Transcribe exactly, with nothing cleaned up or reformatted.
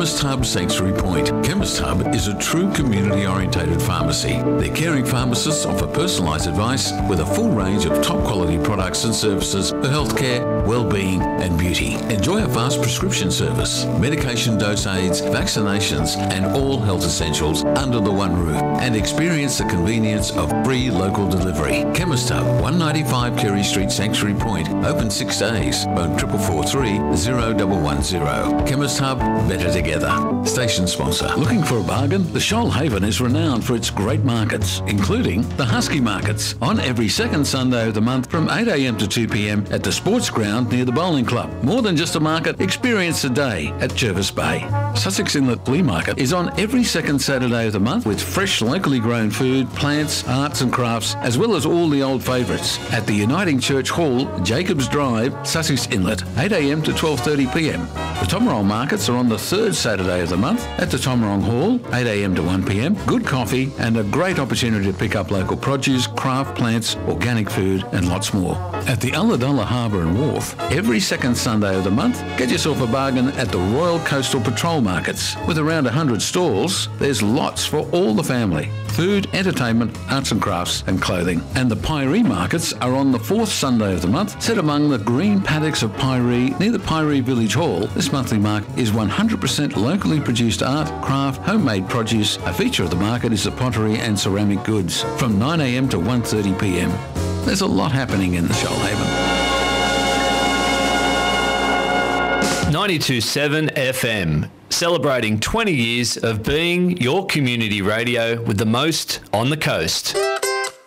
Chemist Hub Sanctuary Point. Chemist Hub is a true community-orientated pharmacy. Their caring pharmacists offer personalised advice with a full range of top-quality products and services for healthcare, well-being and beauty. Enjoy a fast prescription service, medication dose aids, vaccinations and all health essentials under the one roof, and experience the convenience of free local delivery. Chemist Hub, one ninety-five Kerry Street, Sanctuary Point, open six days. Phone triple four three zero one one zero. Chemist Hub, better together. Station sponsor. Looking for a bargain? The Shoalhaven is renowned for its great markets, including the Husky Markets, on every second Sunday of the month from eight a m to two p m at the sports ground near the bowling club. More than just a market, experience a day at Jervis Bay. Sussex Inlet Flea Market is on every second Saturday of the month with fresh locally grown food, plants, arts and crafts, as well as all the old favourites at the Uniting Church Hall, Jacobs Drive, Sussex Inlet, eight a m to twelve thirty p m. The Tomarong Markets are on the third Saturday of the month at the Tomarong Hall, eight a m to one p m. Good coffee and a great opportunity to pick up local produce, craft plants, organic food and lots more. At the Ulladulla Harbour and Wharf, every second Sunday of the month, get yourself a bargain at the Royal Coastal Patrol Markets. With around one hundred stalls, there's lots for all the family. Food, entertainment, arts and crafts and clothing. And the Piree Markets are on the fourth Sunday of the month, set among the green paddocks of Piree near the Piree Village Hall. This monthly market is one hundred percent locally produced art, craft, homemade produce. A feature of the market is the pottery and ceramic goods from nine a m to one thirty p m. There's a lot happening in the Shoalhaven. ninety-two point seven F M, celebrating twenty years of being your community radio with the most on the coast.